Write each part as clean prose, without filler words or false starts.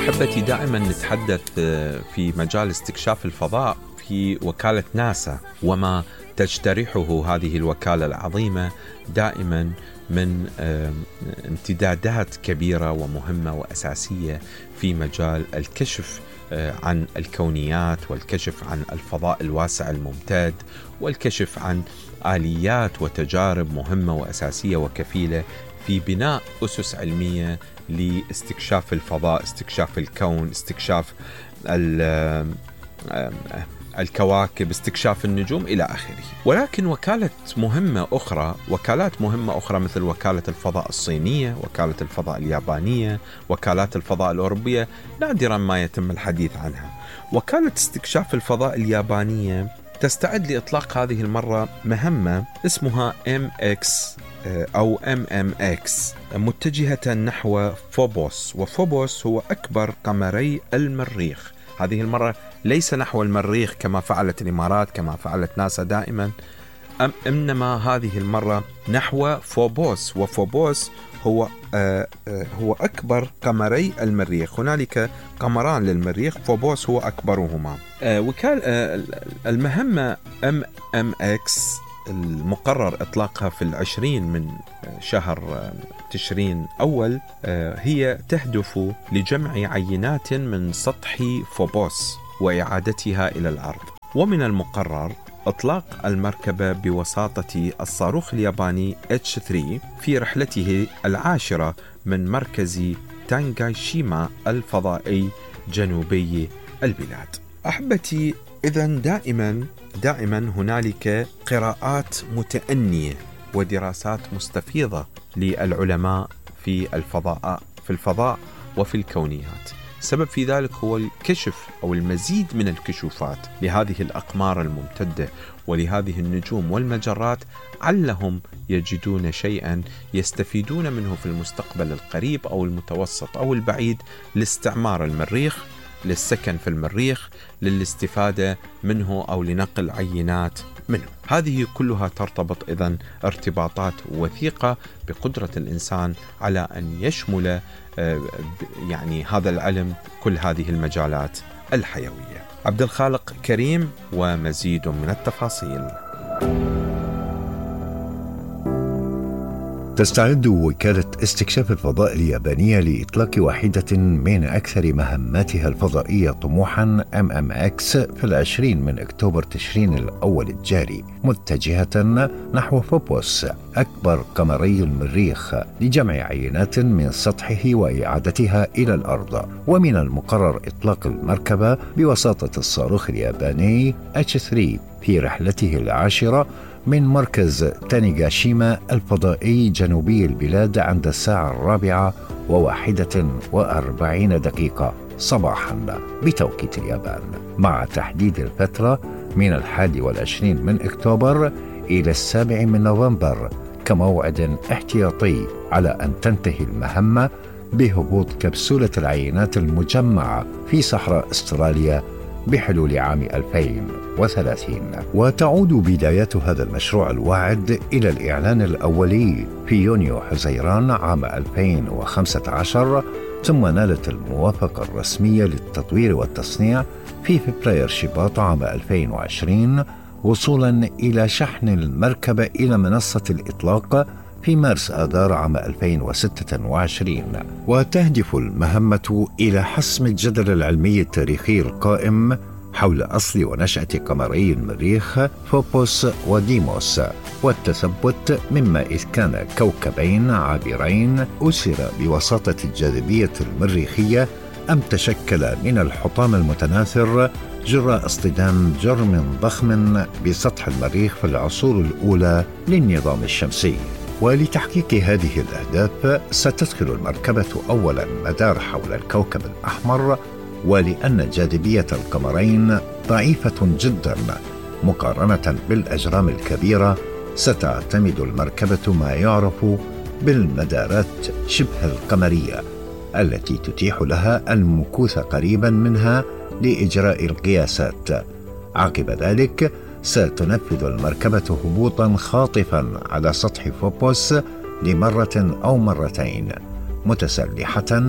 أحبتي، دائما نتحدث في مجال استكشاف الفضاء في وكالة ناسا وما تجترحه هذه الوكالة العظيمة دائما من امتدادات كبيرة ومهمة وأساسية في مجال الكشف عن الكونيات والكشف عن الفضاء الواسع الممتد والكشف عن آليات وتجارب مهمة وأساسية وكفيلة في بناء أسس علمية لاستكشاف الفضاء، استكشاف الكون، استكشاف الكواكب، استكشاف النجوم إلى آخره. ولكن وكالات مهمة أخرى مثل وكالة الفضاء الصينية، وكالة الفضاء اليابانية، وكالات الفضاء الأوروبية نادرا ما يتم الحديث عنها. وكالة استكشاف الفضاء اليابانية تستعد لإطلاق هذه المرة مهمة اسمها MX أو MMX متجهة نحو فوبوس، وفوبوس هو أكبر قمري المريخ. هذه المرة ليس نحو المريخ كما فعلت الإمارات، كما فعلت ناسا دائما، إنما هذه المرة نحو فوبوس. وفوبوس هو أكبر قمري المريخ. هنالك قمران للمريخ، فوبوس هو أكبرهما. المهمة MMX المقرر إطلاقها في 20 من شهر تشرين أول هي تهدف لجمع عينات من سطح فوبوس وإعادتها إلى الأرض. ومن المقرر إطلاق المركبة بواسطة الصاروخ الياباني H3 في رحلته 10 من مركز تانغاشيما الفضائي جنوبي البلاد. أحبتي، إذن دائما هنالك قراءات متأنية ودراسات مستفيضة للعلماء في الفضاء وفي الكونيات. السبب في ذلك هو الكشف أو المزيد من الكشوفات لهذه الأقمار الممتدة ولهذه النجوم والمجرات، علهم يجدون شيئا يستفيدون منه في المستقبل القريب أو المتوسط أو البعيد لاستعمار المريخ، للسكن في المريخ، للاستفادة منه أو لنقل عينات منه. هذه كلها ترتبط إذن ارتباطات وثيقة بقدرة الإنسان على أن يشمل هذا العلم كل هذه المجالات الحيوية. عبد الخالق كريم ومزيد من التفاصيل. تستعد وكالة استكشاف الفضاء اليابانية لإطلاق واحدة من أكثر مهماتها الفضائية طموحاً MMX في 20 من أكتوبر تشرين الأول الجاري، متجهة نحو فوبوس أكبر قمري المريخ لجمع عينات من سطحه وإعادتها إلى الأرض. ومن المقرر إطلاق المركبة بواسطة الصاروخ الياباني H3 في رحلته 10 من مركز تانيغاشيما الفضائي جنوبي البلاد عند الساعة 4:41 صباحا بتوقيت اليابان، مع تحديد الفترة من 21 من أكتوبر إلى 7 من نوفمبر كموعد احتياطي على أن تنتهي المهمة بهبوط كبسولة العينات المجمعة في صحراء أستراليا بحلول عام 2030. وتعود بداية هذا المشروع الواعد إلى الإعلان الأولي في يونيو حزيران عام 2015، ثم نالت الموافقة الرسمية للتطوير والتصنيع في فبراير شباط عام 2020، وصولا إلى شحن المركبة إلى منصة الإطلاق في مارس آذار عام 2026. وتهدف المهمة إلى حسم الجدل العلمي التاريخي القائم حول أصل ونشأة قمري المريخ فوبوس وديموس، والتثبت مما إذ كان كوكبين عابرين أسر بواسطة الجاذبية المريخية أم تشكل من الحطام المتناثر جراء اصطدام جرم ضخم بسطح المريخ في العصور الأولى للنظام الشمسي. ولتحقيق هذه الأهداف ستدخل المركبة أولا مدار حول الكوكب الأحمر، ولأن جاذبية القمرين ضعيفة جدا مقارنة بالأجرام الكبيرة، ستعتمد المركبة ما يعرف بالمدارات شبه القمرية التي تتيح لها المكوث قريبا منها لإجراء القياسات. عقب ذلك ستنفذ المركبة هبوطا خاطفا على سطح فوبوس لمرة أو مرتين، متسلحة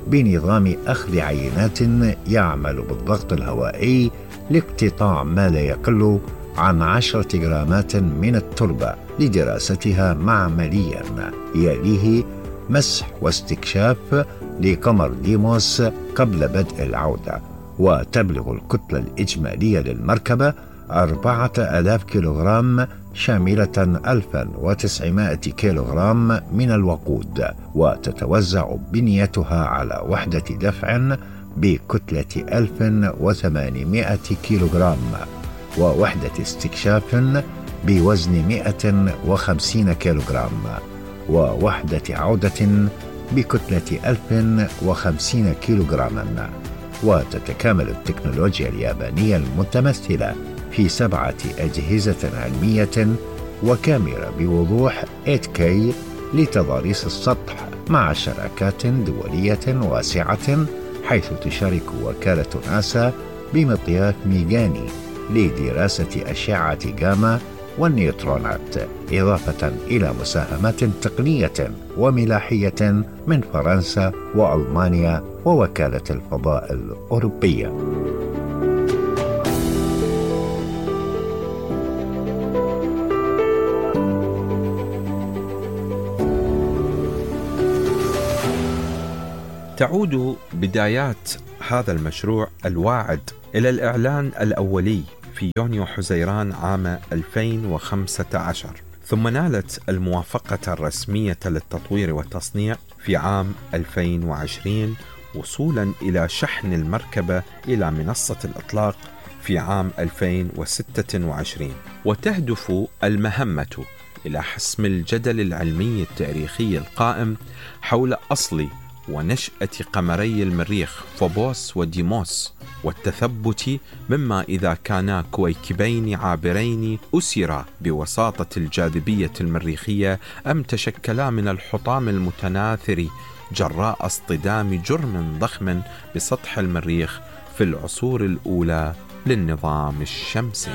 بنظام أخذ عينات يعمل بالضغط الهوائي لاقتطاع ما لا يقل عن 10 جرامات من التربة لدراستها معمليا. يليه مسح واستكشاف لقمر ديموس قبل بدء العودة، وتبلغ الكتلة الإجمالية للمركبة 4000 كيلوغرام، شاملة 1900 كيلوغرام من الوقود، وتتوزع بنيتها على وحدة دفع بكتلة 1800 كيلوغرام، ووحدة استكشاف بوزن 150 كيلوغرام، ووحدة عودة بكتلة 1050 كيلوغراما. وتتكامل التكنولوجيا اليابانية المتمثلة في 7 أجهزة علمية وكاميرا بوضوح 8K لتضاريس السطح، مع شراكات دولية واسعة، حيث تشارك وكالة ناسا بمطياف ميغاني لدراسة أشعة جاما والنيوترونات، إضافة إلى مساهمات تقنية وملاحية من فرنسا وألمانيا ووكالة الفضاء الأوروبية. تعود بدايات هذا المشروع الواعد إلى الإعلان الأولي في يونيو حزيران عام 2015، ثم نالت الموافقة الرسمية للتطوير والتصنيع في عام 2020، وصولا إلى شحن المركبة إلى منصة الإطلاق في عام 2026. وتهدف المهمة إلى حسم الجدل العلمي التاريخي القائم حول أصل ونشأة قمري المريخ فوبوس وديموس، والتثبت مما إذا كانا كويكبين عابرين أسرا بوساطة الجاذبية المريخية أم تشكلا من الحطام المتناثر جراء اصطدام جرم ضخم بسطح المريخ في العصور الأولى للنظام الشمسي.